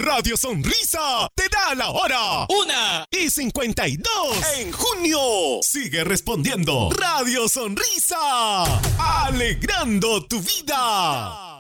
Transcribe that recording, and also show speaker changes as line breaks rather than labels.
Radio Sonrisa te da la hora. 1:52 en junio. Sigue respondiendo Radio Sonrisa. Alegrando tu vida.